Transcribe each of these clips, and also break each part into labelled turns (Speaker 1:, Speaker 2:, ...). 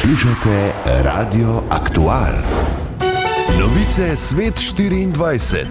Speaker 1: Poslušate Radio Aktual. Novice Svet 24.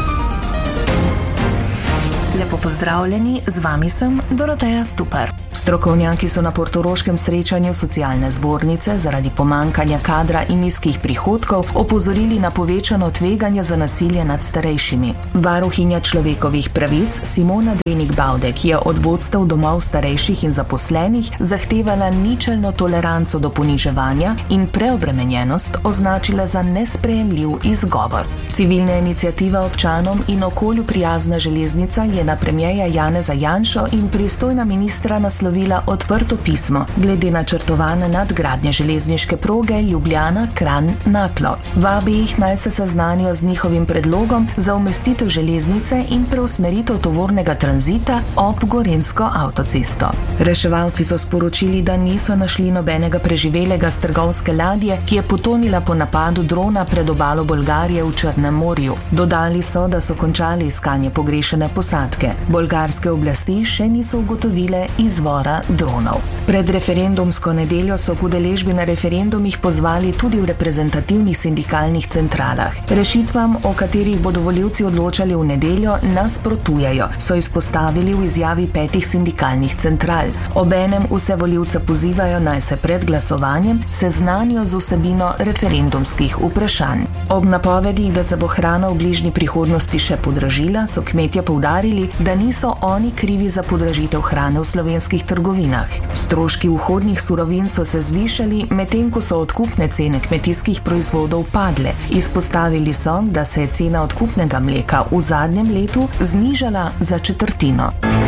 Speaker 2: Lepo pozdravljeni, z vami sem Doroteja Stupar. Strokovnjaki so na portoroškem srečanju socialne zbornice zaradi pomankanja kadra in nizkih prihodkov opozorili na povečano tveganje za nasilje nad starejšimi. Varuhinja človekovih pravic Simona Drenik-Bavdek je od vodstev domov starejših in zaposlenih zahtevala ničelno toleranco do poniževanja in preobremenjenost označila za nesprejemljiv izgovor. Civilna iniciativa občanom in okolju prijazna železnica je na premierja Janeza Janšo in pristojna ministra naslovila odprto pismo glede načrtovane nadgradnje železniške proge Ljubljana-Kranj-Naklo. Vabi jih naj se seznanijo z njihovim predlogom za umestitev železnice in preusmeritev tovornega tranzita ob Gorenjsko avtocesto. Reševalci so sporočili, da niso našli nobenega preživelega s trgovske ladje, ki je potonila po napadu drona pred obalo Bolgarije v Črnem morju. Dodali so, da so končali iskanje pogrešane posadke. Bolgarske oblasti še niso ugotovile izvora dronov. Pred referendumsko nedeljo so k udeležbi na referendumih pozvali tudi v reprezentativnih sindikalnih centralah. Rešitvam, o katerih bodo volivci odločali v nedeljo, nasprotujejo, so izpostavili v izjavi 5 sindikalnih central. Obenem vse volivce pozivajo, naj se pred glasovanjem seznanijo z vsebino referendumskih vprašanj. Ob napovedih, da se bo hrana v bližnji prihodnosti še podražila, so kmetje poudarili, da niso oni krivi za podražitev hrane v slovenskih trgovinah. Stroški vhodnih surovin so se zvišali, medtem ko so odkupne cene kmetijskih proizvodov padle. Izpostavili so, da se je cena odkupnega mleka v zadnjem letu znižala za četrtino.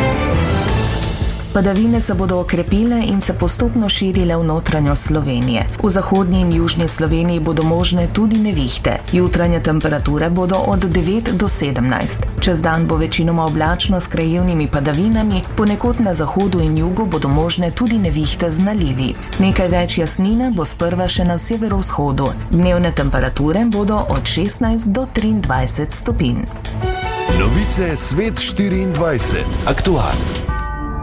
Speaker 2: Padavine se bodo okrepile in se postopno širile v notranjost Slovenije. V zahodnji in južni Sloveniji bodo možne tudi nevihte. Jutranje temperature bodo od 9 do 17. Čez dan bo večinoma oblačno s krajevnimi padavinami, ponekod na zahodu in jugu bodo možne tudi nevihte z nalivi. Nekaj več jasnine bo sprva še na severovzhodu. Dnevne temperature bodo od 16 do 23 stopinj.
Speaker 1: Novice Svet 24. Aktual.